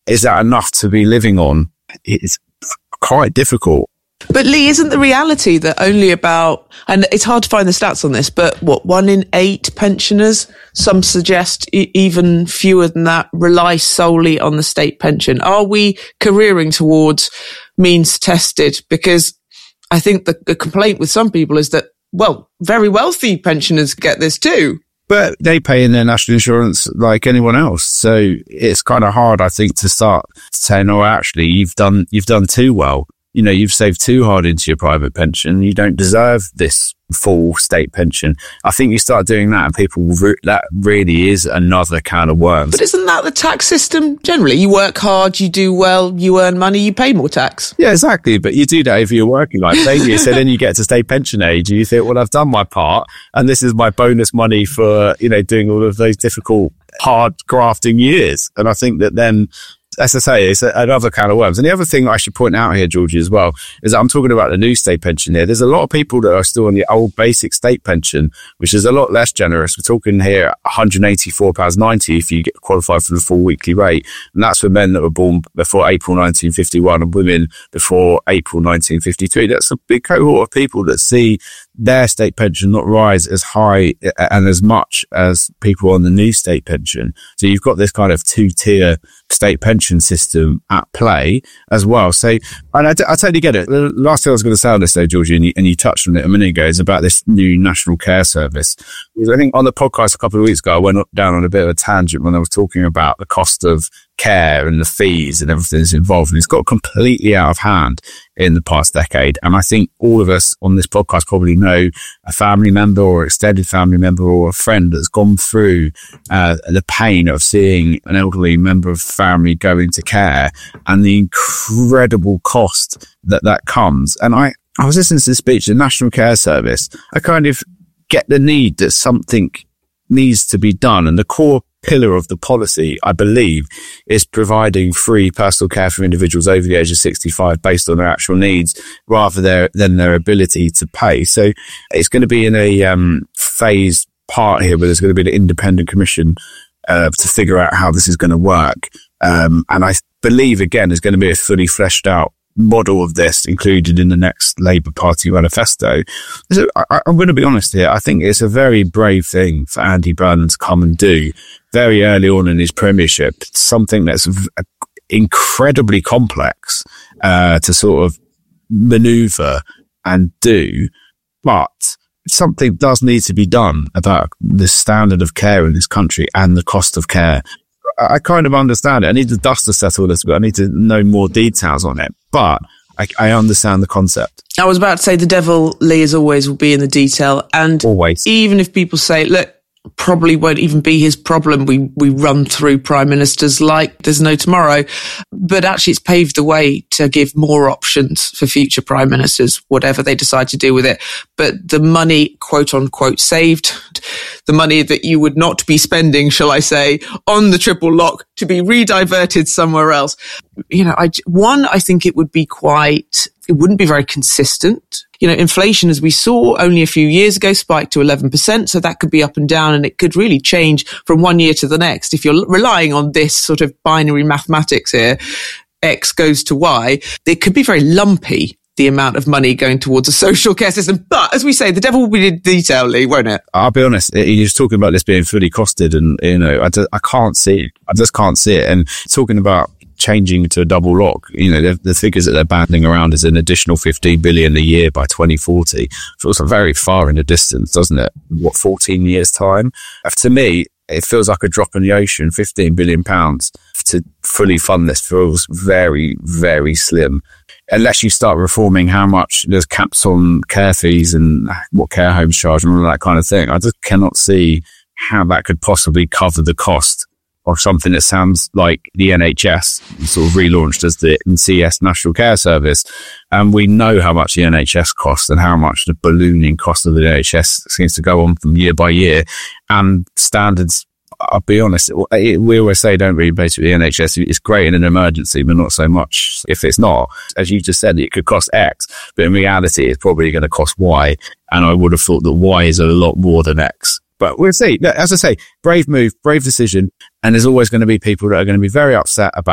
is that enough to be living on? It's quite difficult. But Lee, isn't the reality that only about, and it's hard to find the stats on this, but 1 in 8 pensioners, some suggest even fewer than that, rely solely on the state pension? Are we careering towards means tested? Because I think the complaint with some people is that, well, very wealthy pensioners get this too. But they pay in their national insurance like anyone else. So it's kind of hard, I think, to start saying, oh, actually, you've done too well. You know, you've saved too hard into your private pension. You don't deserve this full state pension. I think you start doing that and people, that really is another can of worms. But isn't that the tax system generally? You work hard, you do well, you earn money, you pay more tax. Yeah, exactly. But you do that over your working life, don't you? So then you get to state pension age and you think, well, I've done my part and this is my bonus money for, you know, doing all of those difficult, hard grafting years. And I think that then, as I say, it's another can of worms. And the other thing I should point out here, Georgie, as well, is that I'm talking about the new state pension here. There's a lot of people that are still on the old basic state pension, which is a lot less generous. We're talking here £184.90 if you get qualified for the full weekly rate. And that's for men that were born before April 1951 and women before April 1953. That's a big cohort of people that see their state pension not rise as high and as much as people on the new state pension. So you've got this kind of two-tier state pension system at play as well. So, and I totally get it. The last thing I was going to say on this though, Georgie, and you touched on it a minute ago, is about this new National Care Service. I think on the podcast a couple of weeks ago, I went down on a bit of a tangent when I was talking about the cost of care and the fees and everything that's involved. And it's got completely out of hand in the past decade. And I think all of us on this podcast probably know a family member or extended family member or a friend that's gone through the pain of seeing an elderly member of family go into care and the incredible cost that comes. And I was listening to the speech, the National Care Service. I kind of get the need that something needs to be done. And the core pillar of the policy, I believe, is providing free personal care for individuals over the age of 65 based on their actual needs rather than their ability to pay. So it's going to be in a phased part here where there's going to be an independent commission to figure out how this is going to work. And I believe, again, there's going to be a fully fleshed out model of this included in the next Labour Party manifesto. So I'm going to be honest here. I think it's a very brave thing for Andy Burnham to come and do very early on in his premiership, something that's incredibly complex to sort of manoeuvre and do, but something does need to be done about the standard of care in this country and the cost of care. I kind of understand it. I need the dust to settle a little bit. I need to know more details on it, but I understand the concept. I was about to say the devil, Lee, as always, will be in the detail. And always, even if people say, look, probably won't even be his problem. We run through prime ministers like there's no tomorrow. But actually it's paved the way to give more options for future prime ministers, whatever they decide to do with it. But the money, quote unquote, saved, the money that you would not be spending, shall I say, on the triple lock to be rediverted somewhere else. You know, I think it would be it wouldn't be very consistent. You know, inflation, as we saw only a few years ago, spiked to 11%. So that could be up and down and it could really change from one year to the next. If you're relying on this sort of binary mathematics here, X goes to Y, it could be very lumpy, the amount of money going towards a social care system. But as we say, the devil will be in detail, Lee, won't it? I'll be honest. You're just talking about this being fully costed and, you know, I can't see it. I just can't see it. And talking about changing to a double lock, you know, the figures that they're banding around is an additional 15 billion a year by 2040. Feels very far in the distance, doesn't it? 14 years time? To me, it feels like a drop in the ocean. 15 billion pounds to fully fund this feels very, very slim. Unless you start reforming how much there's caps on care fees and what care homes charge and all that kind of thing. I just cannot see how that could possibly cover the cost of something that sounds like the NHS, sort of relaunched as the NCS National Care Service. And we know how much the NHS costs and how much the ballooning cost of the NHS seems to go on from year by year. And standards, I'll be honest, we always say, don't we, basically the NHS is great in an emergency, but not so much if it's not. As you just said, it could cost X, but in reality, it's probably going to cost Y. And I would have thought that Y is a lot more than X. But we'll see. As I say, brave move, brave decision. And there's always going to be people that are going to be very upset about